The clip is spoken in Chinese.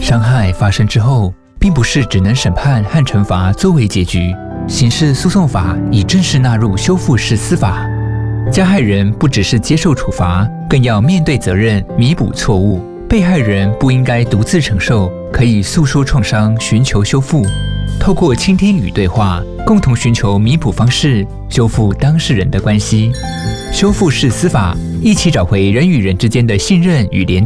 伤害发生之后，并不是只能审判和惩罚作为结局。刑事诉讼法已正式纳入修复式司法，加害人不只是接受处罚，更要面对责任，弥补错误。被害人不应该独自承受，可以诉说创伤，寻求修复。透过倾听与对话，共同寻求弥补方式，修复当事人的关系。修复式司法，一起找回人与人之间的信任与连结。